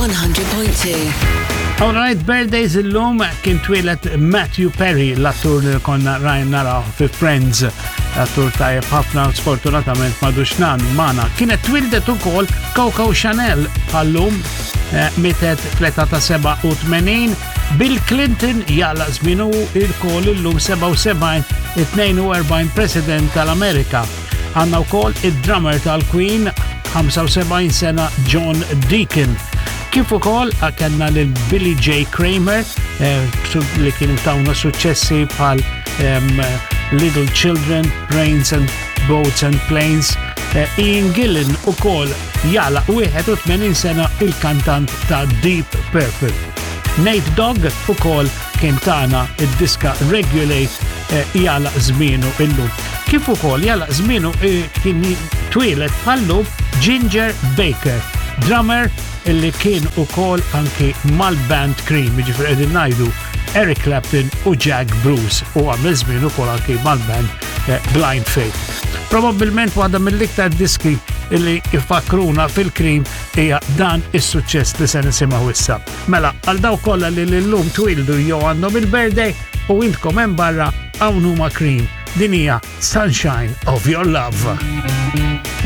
100.2. Alright, birthdays illum kien twilet Matthew Perry, l-attur li konna rajn naraw fi Friends. Attur tajjeb ħafna sfortunatament madux mana. Kienet twildet ukoll Coco Chanel għallum mitet 87. Bill Clinton jalla żminu il-kol illum 77 42 President tal-Amerika. Għandna wkoll id-drummer tal-Queen 75 sena John Deacon. Kif ukoll għakenna lil Billy J. Kramer li kienu tawna successi bħal Little Children, Brains and Boats and Planes. Ian Gillan ukoll jala 81 sena il-kantant ta' Deep Purple. Nate Dogg ukoll kien tana id-diska Regulate jala żmienu illum. Kif ukoll jala żmienu kien twilet bħallu Ginger Baker, drummer illi kien ukoll anki mal-band Cream, ġifir qegħdin ngħidu Eric Clapton u Jack Bruce u għamel żmien ukoll anki mal-band Blind Faith. Probabbilment waħda mill-iktar diski illi ifakruna fil-Cream hija dan is-suċċess li se nisimgħu issa. Mela, għal daw kollha li llum twildu jew għandhom il-birthday u intkom hemm barra hawn huma Cream. Din hija Sunshine of Your Love.